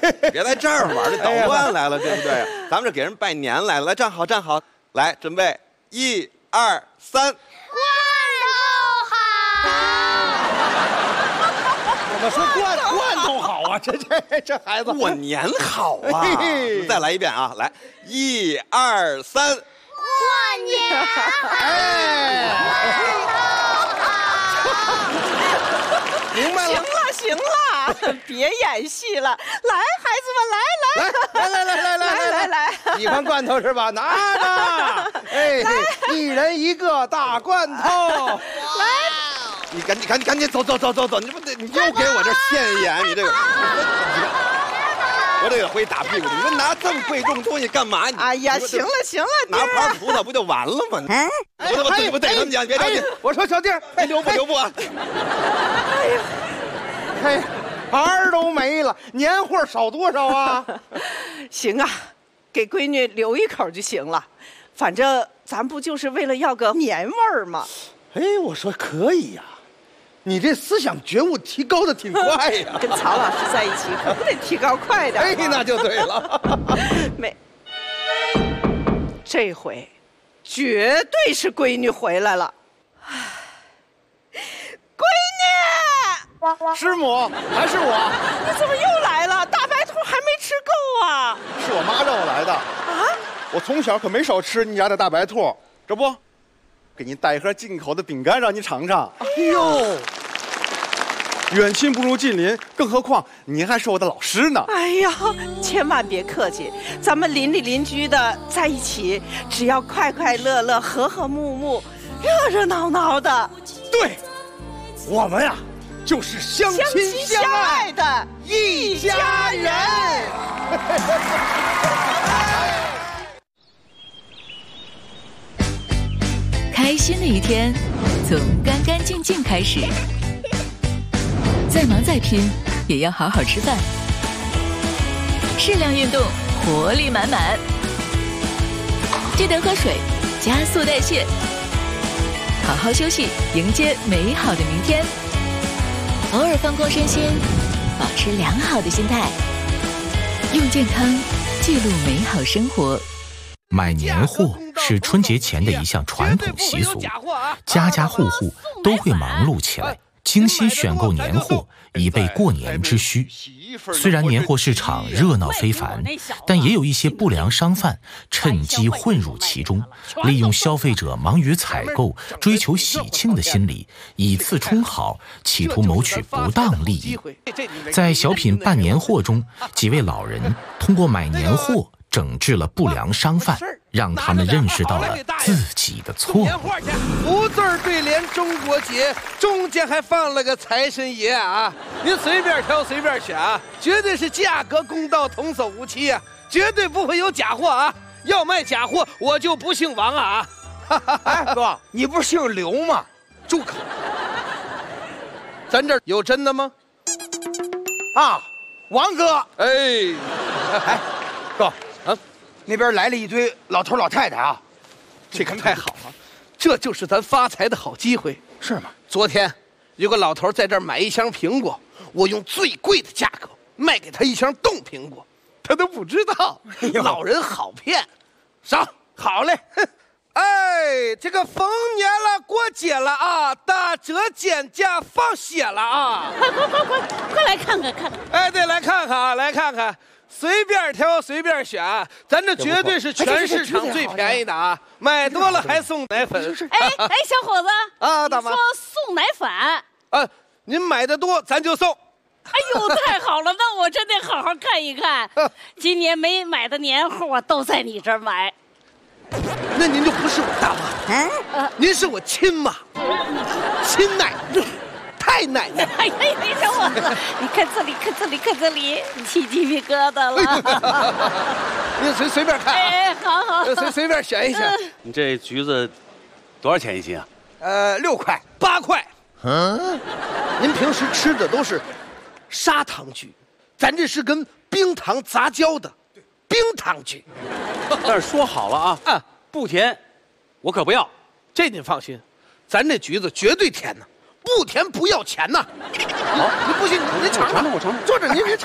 别在这儿玩，这捣乱来了，对不对？咱们这给人拜年来了，来站好，站好，来准备，1、2、3。 怎么说罐头好啊？这孩子过年好啊！再来一遍啊！来，1、2、3。 过年明白了。 行了，别演戏了，来，孩子们，来， 喜欢罐头是吧？拿着，哎，一人一个大罐头， 来。 你赶紧走！你不得你又给我这现眼，你这个，我这个会打屁股的。你们拿这么贵重东西干嘛？ 哎呀，行了， 拿盘葡萄不就完了吗？我逮他们讲，别着急。 我说小弟， 留步啊！ 嘿，盘都没了，年货少多少啊？ 行啊，给闺女留一口就行了，反正咱不就是为了要个年味儿吗？ 哎，我说可以呀。你这思想觉悟提高的挺快呀！ 跟曹老师在一起可不得提高快点。 哎，那就对了。 这回绝对是闺女回来了。闺女， 师母还是我？ 你怎么又来了？大白兔还没吃够啊？ 是我妈让我来的啊！我从小可没少吃你家的大白兔，这不，给您带一盒进口的饼干让你尝尝。哎呦！远亲不如近邻，更何况您还是我的老师呢。 哎呀，千万别客气，咱们邻里邻居的在一起，只要快快乐乐、和和睦睦、热热闹闹的。 对，我们呀，就是相亲相爱的一家人。 开心的一天，从干干净净开始。再忙再拼，也要好好吃饭。适量运动，活力满满。记得喝水，加速代谢。好好休息，迎接美好的明天。偶尔放空身心，保持良好的心态。用健康记录美好生活。 买年货是春节前的一项传统习俗，家家户户都会忙碌起来，精心选购年货，以备过年之需。虽然年货市场热闹非凡，但也有一些不良商贩趁机混入其中，利用消费者忙于采购、追求喜庆的心理，以次充好，企图谋取不当利益。在小品办年货中，几位老人通过买年货整治了不良商贩，让他们认识到了自己的错误。 福字对联中国结，中间还放了个财神爷啊！您随便挑随便选啊，绝对是价格公道，童叟无欺啊，绝对不会有假货啊！要卖假货，我就不姓王啊！哎，哥，你不是姓刘吗？住口！咱这儿有真的吗？啊，王哥，哎，哥。那边来了一堆老头老太太啊，这可太好了，这就是咱发财的好机会，是吗？昨天有个老头在这儿买一箱苹果，我用最贵的价格卖给他一箱冻苹果，他都不知道。老人好骗，上好嘞。哎，这个逢年了，过节了啊，打折减价放血了啊！ 快来看看看看！ 哎，对，来看看啊，来看看。随便挑随便选，咱这绝对是全市场最便宜的啊！买多了还送奶粉。 哎，小伙子啊，大妈， 说送奶粉啊？您买的多，咱就送。 哎呦，太好了，那我真得好好看一看。今年没买的年货都在你这儿买。 那您就不是我大妈，您是我亲妈，亲奶奶。太奶奶！ 哎呀，小伙子，你看这里，看这里，看这里，起鸡皮疙瘩了。 您随便看啊， 哎，好， 随便选一选。 你这橘子多少钱一斤啊 ？6块、8块。您平时吃的都是砂糖橘，咱这是跟冰糖杂交的冰糖橘。 但是说好了啊，不甜，我可不要。 这您放心，咱这橘子绝对甜呢。不甜不要钱呐！好，您不信您尝尝，我尝尝。坐着您尝。